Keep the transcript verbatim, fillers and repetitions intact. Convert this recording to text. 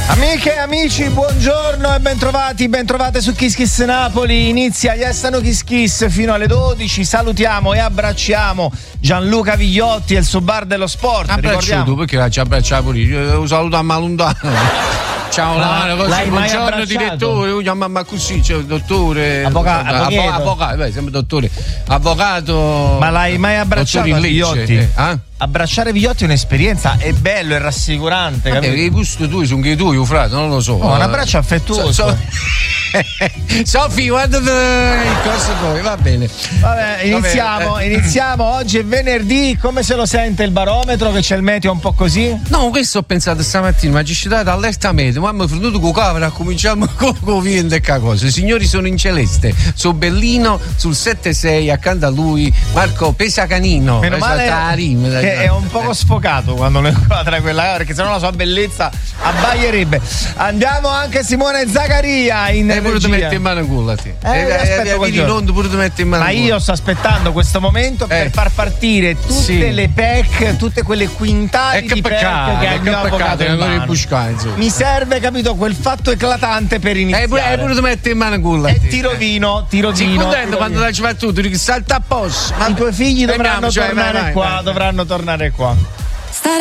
Amiche e amici, buongiorno e bentrovati, bentrovate su Kiss Kiss Napoli. Inizia Yestano Kiss Kiss fino alle dodici. Salutiamo e abbracciamo Gianluca Vigliotti e il suo bar dello sport. Abbracciato, perché ci abbracciamo pure io, saluto a Malundano. Ciao Lara, così, buongiorno direttore, io chiamo ma così, cioè, dottore, avvocato, avvocato, avvocato, beh, sempre dottore, avvocato. Ma l'hai mai abbracciato Vigliotti? Eh? Eh? Abbracciare Vigliotti è un'esperienza, è bello, è rassicurante. Vabbè, i gusti tuoi sono che tu, io frate, non lo so. Oh, un abbraccio affettuoso. So, so... Sofì, guarda il corso poi, va bene. Vabbè, iniziamo, Vabbè. iniziamo. Oggi è venerdì, come se lo sente il barometro, che c'è il meteo un po' così? No, questo ho pensato stamattina, ma ci è stata allerta meteo, ma mi è venuto con camera, cominciamo con il vento e cosa. I signori sono in celeste, su Bellino, sul sette sei, accanto a lui, Marco Pesacanino. Meno male che è un poco sfocato quando lo inquadra quella, perché sennò la sua bellezza abbaierebbe. Andiamo anche Simone Zaccaria in E pure ti metti in mano culla, sì. Eh, eh, aspetto eh, non pure ti metti in mano. Ma io sto aspettando questo momento eh. per far partire tutte sì. le P E C, tutte quelle quintali eh, di P E C che ha il mio avvocato in mano. Buscare, mi serve, capito, quel fatto eclatante per iniziare. E pure, pure ti metti in mano culla. E tiro vino, tiro sì, vino. Contento quando la ci fa tutto, salta a posto. I tuoi figli dovranno tornare qua, dovranno tornare qua.